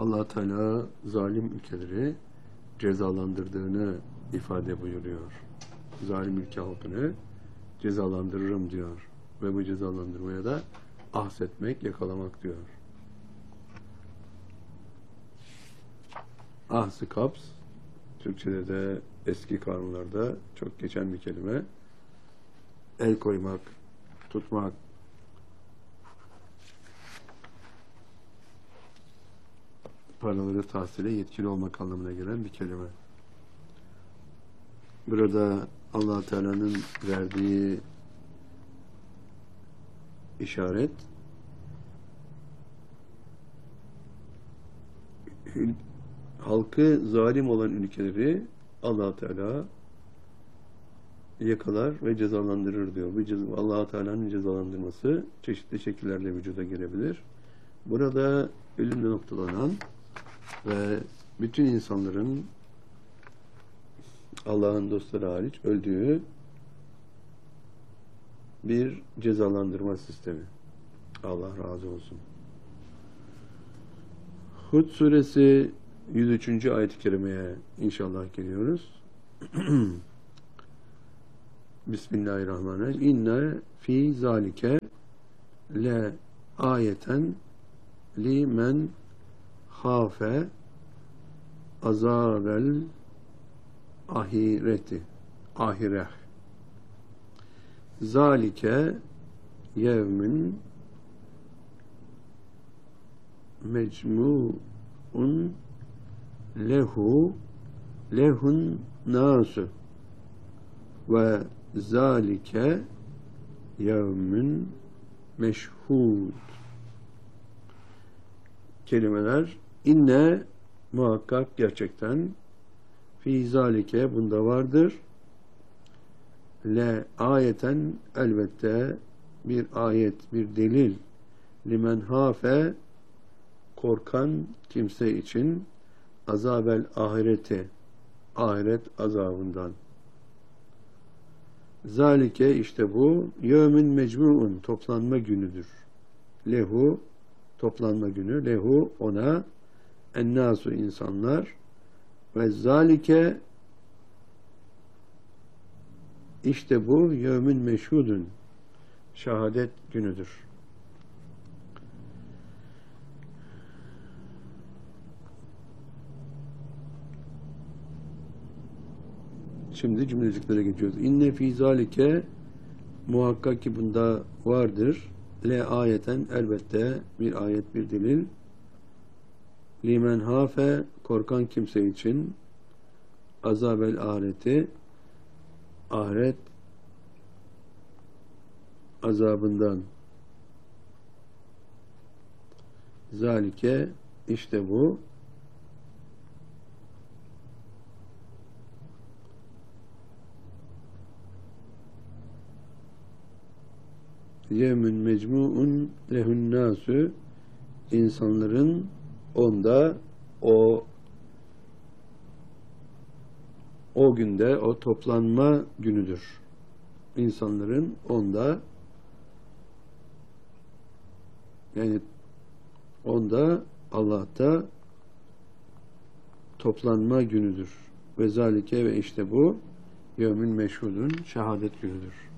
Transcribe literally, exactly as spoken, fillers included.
Allah Teala zalim ülkeleri cezalandırdığını ifade buyuruyor. Zalim ülke halkını cezalandırırım diyor. Ve bu cezalandırmaya da ahsetmek, yakalamak diyor. Ahsı kaps, Türkçe'de de eski kanunlarda çok geçen bir kelime. El koymak, tutmak, paraları tahsile yetkili olmak anlamına gelen bir kelime. Burada Allah Teala'nın verdiği işaret halkı zalim olan ülkeleri Allah Teala yakalar ve cezalandırır diyor. Bu Allah Teala'nın cezalandırması çeşitli şekillerle vücuda gelebilir. Burada ölümle noktalanan ve bütün insanların Allah'ın dostları hariç öldüğü bir cezalandırma sistemi. Allah razı olsun. Hud suresi yüz üçüncü ayet-i kerimeye inşallah geliyoruz. Bismillahirrahmanirrahim. İnne fi zalike le ayeten li men hafe azabel ahireti ahireh zalike yevmin mecmu'un lehu lehun nasu ve zalike yevmin meşhud. Kelimeler inne muhakkak gerçekten, fi zalike bunda vardır, le ayeten elbette bir ayet, bir delil, limen hafe korkan kimse için, azabel ahireti ahiret azabından. Zalike işte bu, yevmin mecmu'un toplanma günüdür. Lehu toplanma günü, lehu ona, ennasu insanlar, ve zalike işte bu yevmin meşhudun şehadet günüdür. Şimdi cümleciklere geçiyoruz. İnne fî zâlike muhakkak ki bunda vardır. Le ayeten elbette bir ayet, bir delil. Limen hafe korkan kimse için, azabel ahireti ahiret azabından. Zalike işte bu yevmün mecmu'un lehun nasu insanların onda o o günde o toplanma günüdür. İnsanların onda yani onda Allah'ta toplanma günüdür. Ve zalike ve işte bu yevmün meşhudun şehadet günüdür.